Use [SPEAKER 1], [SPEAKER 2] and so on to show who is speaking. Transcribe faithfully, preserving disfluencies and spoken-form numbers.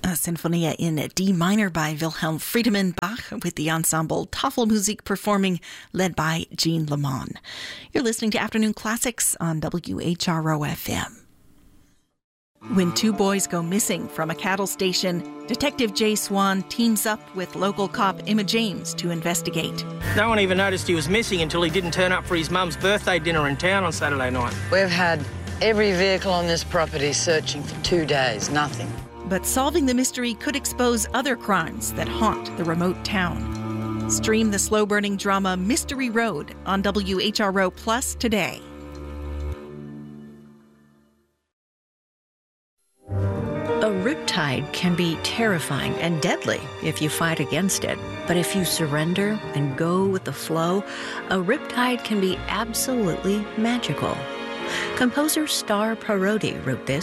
[SPEAKER 1] A Sinfonia in D minor by Wilhelm Friedemann Bach with the ensemble Tafelmusik performing, led by Jean Lamont. You're listening to Afternoon Classics on W H R O F M. When two boys go missing from a cattle station, Detective Jay Swan teams up with local cop Emma James to investigate.
[SPEAKER 2] No one even noticed he was missing until he didn't turn up for his mum's birthday dinner in town on Saturday night.
[SPEAKER 3] We've had every vehicle on this property searching for two days, nothing.
[SPEAKER 1] But solving the mystery could expose other crimes that haunt the remote town. Stream the slow-burning drama Mystery Road on W H R O Plus today.
[SPEAKER 4] A riptide can be terrifying and deadly if you fight against it. But if you surrender and go with the flow, a riptide can be absolutely magical. Composer Star Parodi wrote this